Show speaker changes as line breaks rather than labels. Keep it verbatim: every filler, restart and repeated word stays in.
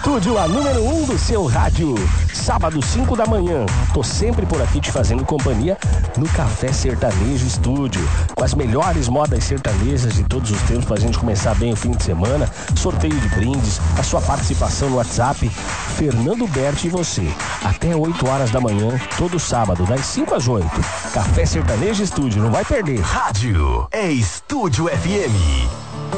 Estúdio, a número um do seu rádio. Sábado, cinco da manhã. Tô sempre por aqui te fazendo companhia no Café Sertanejo Estúdio. Com as melhores modas sertanejas de todos os tempos pra gente começar bem o fim de semana. Sorteio de brindes, a sua participação no WhatsApp. Fernando Berti e você. Até oito horas da manhã, todo sábado, das cinco às oito. Café Sertanejo Estúdio, não vai perder.
Rádio é Estúdio F M.